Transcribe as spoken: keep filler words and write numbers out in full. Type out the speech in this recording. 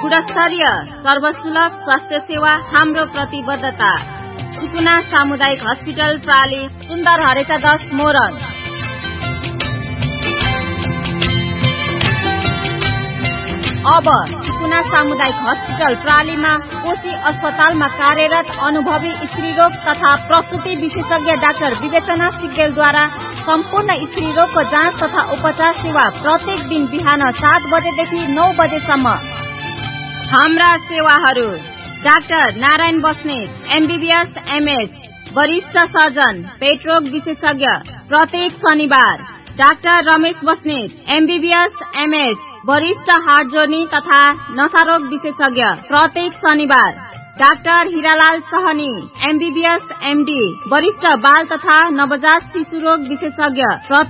गुणस्तरीय सर्वसुलभ स्वास्थ्य सेवा हाम्रो प्रतिबद्धता। सुकुना सामुदायिक हस्पिटल प्राली, सुन्दर हरेचा दस मोरङ। अब सुकुना सामुदायिक हस्पिटल प्रालीमा कोशी अस्पतालमा कार्यरत अनुभवी स्त्रीरोग तथा प्रसुति विशेषज्ञ डाक्टर विवेचना सिग्देलद्वारा सम्पूर्ण स्त्रीरोगको जाँच तथा उपचार सेवा प्रत्येक दिन बिहान सात बजेदेखि नौ बजेसम्म। हाम्रा सेवाहरू: doctor Narayan Basnet MBBS MS, वरिष्ठ सर्जन पेटरोग विशेषज्ञ प्रत्येक शनिबार। Doctor Ramesh Basnet MBBS MS, वरिष्ठ हार्ट जोर्नी तथा नशारोग विशेषज्ञ प्रत्येक शनिबार। Doctor Hiralal Sahni MBBS MD, वरिष्ठ बाल तथा नवजात शिशु रोग विशेषज्ञ